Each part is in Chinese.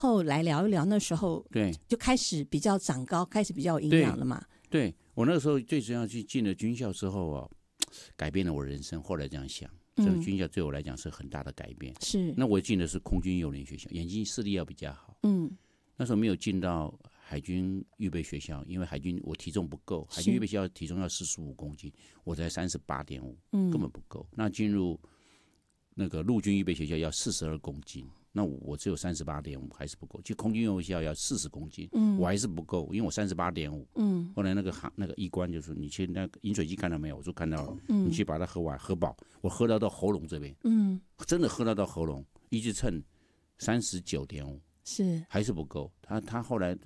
后来聊一聊那时候对， 就开始比较长高，开始比较有营养了嘛。 对，我那个时候最主要去进了军校之后啊，改变了我人生。后来这样想，这个军校对我来讲是很大的改变。 是， 那我进的是空军幼年学校，眼睛视力要比较好。那时候没有进到海军预备学校，因为海军我体重不够，海军预备学校体重要45公斤，我才38.5，根本不够。那进入那个陆军预备学校要42公斤，那我只有38.5，还是不够。去空军幼年学校要40公斤，我还是不够，因为我38.5。后来那个医官就说：“你去那个饮水机看到没有？”我说看到了。你去把它喝完，喝饱。我喝到喉咙这边，真的喝到喉咙，一直称39.5。 是还是不够，他后来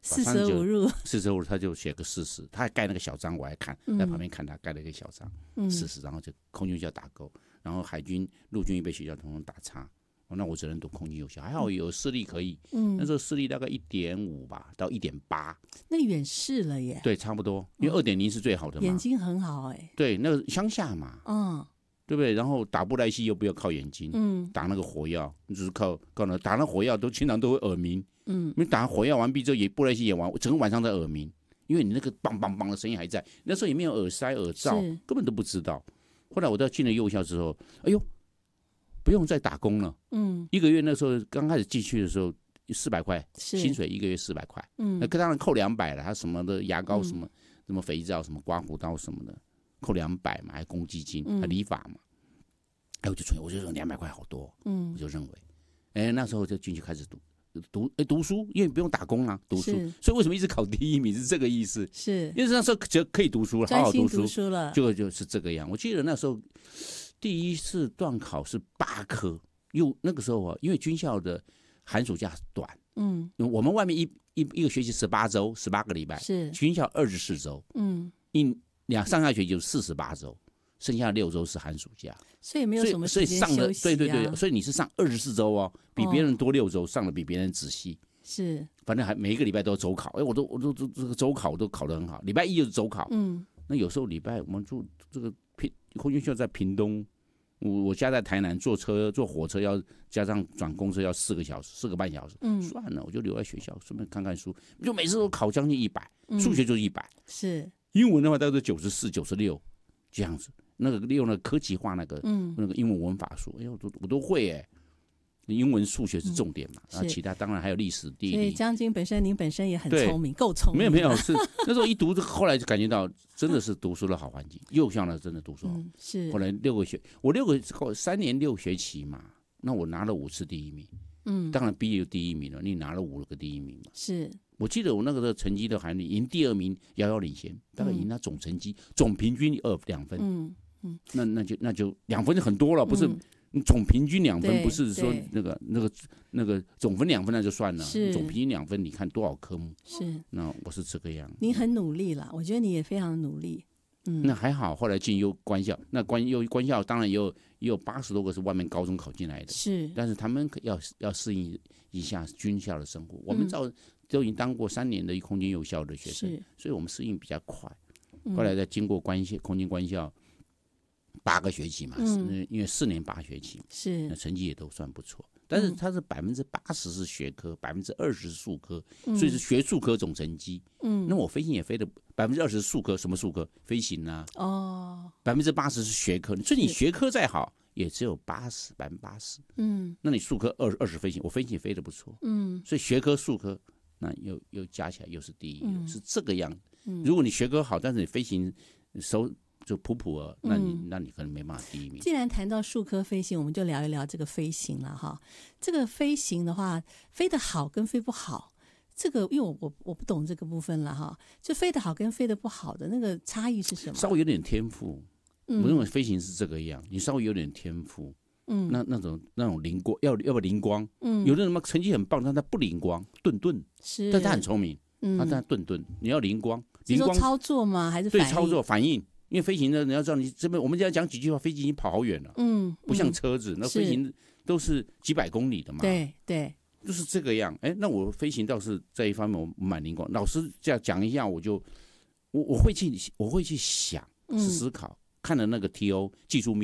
45入 45他就写个40，他还盖那个小章，我还看在旁边看他盖了一个小章，40，然后就空军校打勾，然后海军陆军预备学校统统打叉。那我只能读空军幼校，还好有视力可以，那时候视力大概1.5吧到1.8， 那远视了耶。 对，差不多，因为2.0是最好的嘛， 眼睛很好哎。 对，那个乡下嘛，对不对？然后打布袋戏又不要靠眼睛，打那个火药，你只是靠那打那火药经常都会耳鸣，你打火药完毕之后布袋戏演完，整个晚上在耳鸣，因为你那个梆梆梆的声音还在。那时候也没有耳塞、耳罩，根本都不知道。后来我到进了幼校之后，哎呦，不用再打工了，一个月那时候刚开始进去的时候400块薪水，一个月400块，那当然扣200了，他什么的牙膏什么肥皂什么刮胡刀什么的。扣200嘛，还公积金，还理发嘛，我就存，我就说200块好多，我就认为，那时候就进去开始读书，因为不用打工啊，读书，所以为什么一直考第1名是这个意思，是因为那时候就可以读书了，好好读书了，就是这个样。我记得那时候第一次段考是8科，那个时候因为军校的寒暑假短，我们外面一个学期18周，18个礼拜，是军校24周，上下学期就48周，剩下6周是寒暑假， 所以没有什么时间休息。 对，所以你是上24周哦，比别人多6周，上的比别人仔细。是，反正还每一个礼拜都有周考，我都这个周考都考得很好。礼拜一就是周考，那有时候礼拜我们住这个空军校在屏东，我家在台南，坐火车要加上转公车要4个小时，4个半小时，算了，我就留在学校，顺便看看书，就每次都考将近100，数学就是100，是。英文的话大概94、96这样子，那个利用了科技化那个英文文法书，我都会哎。英文、数学是重点嘛，然后其他当然还有历史、地理。 所以将军您本身也很聪明，够聪明。 没有，是那时候一读，后来就感觉到真的是读书的好环境，幼校呢真的读书好。是。后来我3年6学期嘛，那我拿了5次第1名。当然毕业有第1名了，你拿了5个第1名嘛。是。我记得我那个的成绩的含赢第2名遥遥领先，大概赢他总成绩总平均2分。那就2分就很多了，不是。总平均2分，不是说那个总分2分那就算了，总平均2分，你看多少科目？是，那我是这个样。 你很努力了，我觉得你也非常努力。 那还好，后来进官校，那官校当然也有80多个是外面高中考进来的，是，但是他们要适应一下军校的生活。我们都已经当过3年的空军幼校的学生，所以我们适应比较快。后来再经过空军官校。8个学期嘛，因为4年8学期，是那成绩也都算不错。但是它是80%是学科，20%是术科，所以是学术科总成绩。那我飞行也飞的20%数科，什么数科？飞行啊。80%是学科，所以你学科再好，也只有80%。那你数科20飞行，我飞行也飞得不错。所以学科数科那又加起来又是第1，是这个样。如果你学科好，但是你飞行就普了，那你可能没办法第1名。 既然谈到术科飞行，我们就聊一聊这个飞行了哈。这个飞行的话，飞得好跟飞不好，这个因为我不懂这个部分了哈。就飞得好跟飞得不好的那个差异是什么？ 稍微有点天赋，我认为飞行是这个样，你稍微有点天赋，那种灵光要不要灵光？有的人成绩很棒，但他不灵光，顿，是，但他很聪明，他顿，你要灵光， 是说操作吗？还是对操作反应？因为飞行的，你要知道，你这边我们现在讲几句话，飞机已经跑好远了，不像车子，那飞行都是几百公里的嘛，对，就是这个样。那我飞行倒是在一方面我蛮灵光，老师这样讲一下，我会去想，思考，看了那个 TO 技术命令，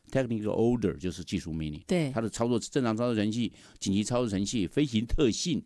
technical order 就是技术命令， 对， 它的操作正常操作程序、紧急操作程序、飞行特性